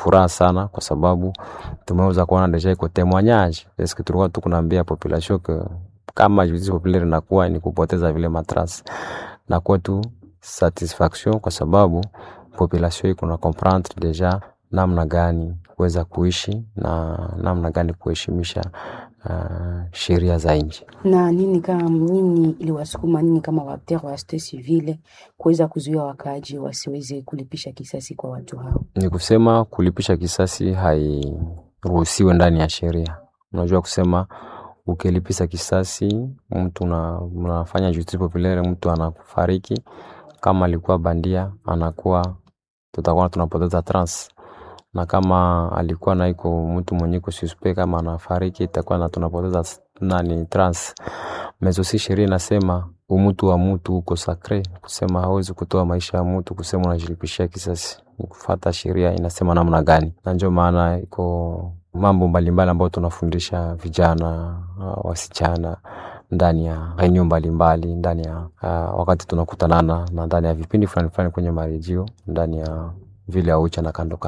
furaha sana kwa sababu tumeweza kuona deja iko témoignage. Est-ce que tulikuwa tukunaambia population kama justice populaire inakuwa ni kupoteza vile matrace, na kwetu satisfaction kwa sababu population iko na comprendre deja namna gani kuweza kuishi na namna gani kuheshimisha sheria za nchi. Na nini iliwasukuma nini kama waptero wa société civile kuweza kuzuia wakaaji wasiweze kulipisha kisasi kwa watu hao? Ni kusema kulipisha kisasi hairuhusiwe ndani ya sheria. Unajua kusema ukilipisha kisasi mtu unafanya justice populaire, mtu anafariki, kama alikuwa bandia anakuwa tutakuwa tunapoteza trans, na kama alikuwa na iko mtu mwenye suspect kama anafariki itakuwa na tunapoteza trans. Mezosi sheria inasema umutu wa mtu uko sacré, kusema hawezi kutoa maisha ya mtu, kusema unajilipishia kisasi. Kufuata sheria inasema namna gani, na ndio maana iko mambo mbalimbali ambayo tunafundisha vijana, wasichana ndani ya reunion mbalimbali, ndani ya wakati tunakutanana na ndani ya vipindi fulani kwenye marejeo ndani ya vile aucha na kando.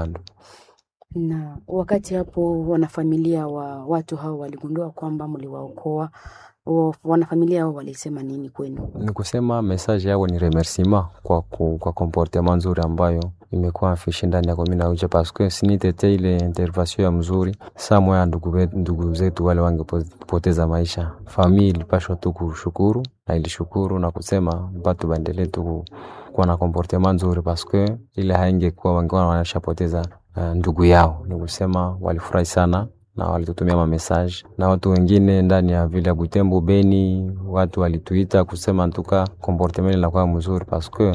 Na wakati hapo wanafamilia wa watu hao waligundua kwamba mliwaokoa, wanafamilia hao walisema nini kwenu? Ni kusema message yao ni remerciement kwa comportement nzuri ambayo imekuwa afishe ndani ya commune aucha, parce que si nitete ile intervention ya mzuri saa moya ndugu zetu wale wangepoteza maisha. Familia ilipashwa tu kushukuru na ilishukuru na kusema watu baendelee tu kuwa na comportement nzuri, parce que ile haingekuwa wangekuwa wanashapoteza ndugu yao. Ni kusema walifurahi sana na walitutumia message, na watu wengine ndani ya vile Butembo, Beni, watu walituita kusema ntuka comportement la kwa mzuri, parce que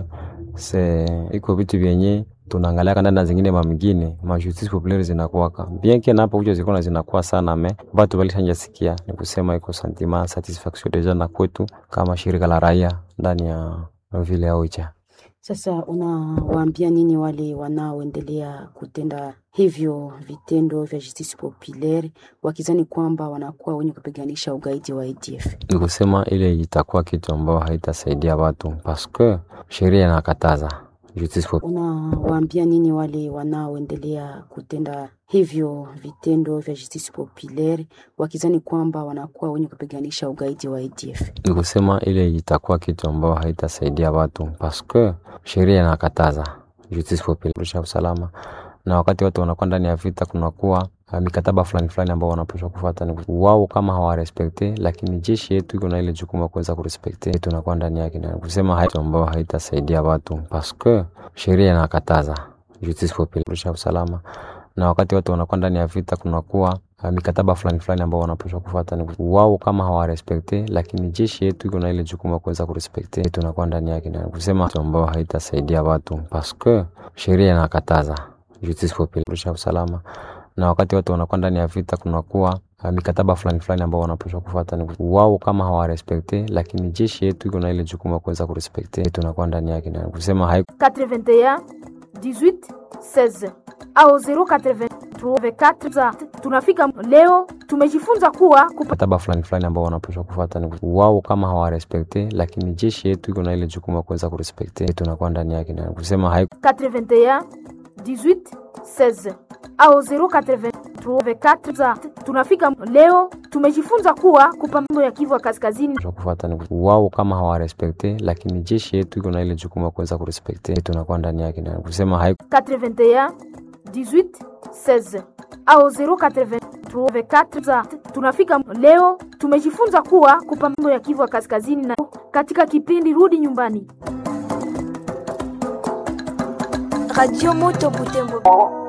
iko vitu vyenye tunaangalia ndani na zingine mamingine ma justice populaire zinakuwa bien que napo hujo ziko na zinakuwa sana, me watu walishajasikia. Ni kusema iko sentiment satisfaction deja na kwetu kama shirika la raia ndani ya vile aucha. Sasa unawaambia nini wale wanaoendelea kutenda hivyo vitendo vya justice populaire wakizani kwamba wanakuwa wenye kupiganisha ugaidi wa ADF? Ni kusema ile itakuwa kitu ambao haitasaidia watu, parce que sheria inakataza justice populaire. Unawaambia nini wale wanaoendelea kutenda hivyo vitendo vya justice populaire wakizani kwamba wanakuwa wenye kupiganisha ugaidi wa ADF? Ni kusema ile itakuwa kitu ambao haitasaidia watu, parce que sheria inakataza justice populaire kwa usalama, na wakati watu wanakuwa ndani ya vita kunakuwa mikataba fulani ambao wanapaswa kufuata. Ni wao kama hawarespekte, lakini jeshi yetu iko na ile jukumu kuweza kurespekte, tunakuwa ndani yake. Na kusema hayo ambao haitasaidia watu, parce que sheria inakataza justice populaire kwa usalama, na wakati watu wanakuwa ndani ya vita kunakuwa mikataba fulani ambao wanapaswa kufuata. Ni wao kama hawarespekte, lakini jeshi yetu iko na ile jukumu kuweza kurespekte, tunakuwa ndani yake. Na kusema ambao haitasaidia watu, parce que sheria inakataza justice populaire kwa usalama, na wakati watu wanakuwa ndani ya vita kunakuwa mikataba fulani ambao wanapaswa kufuata. Ni wao kama hawarespekte, lakini jeshi yetu iko na ile jukumu kuweza kurespekte, tunakuwa ndani yake. Na kusema 81 18 16 au 083 tunafika leo. Tumejifunza kuwa mikataba fulani ambao wanapaswa kufuata. Ni wao kama hawarespekte, lakini jeshi yetu iko na ile jukumu kuweza kurespekte, tunakuwa ndani yake. Na kusema 81 18 16 au 083 tunafika leo. Tumejifunza kuwa kupambano ya Kivu Kaskazini kufuata. Ni wao kama hawarespekte, lakini jeshi yetu iko na ile jukumu kuweza kurespekte, tunakuwa ndani yake. Na kusema 81 18 16 au 083 tunafika leo. Tumejifunza kuwa kupambano ya Kivu Kaskazini na katika kipindi Rudi Nyumbani. Radio Moto Butembo.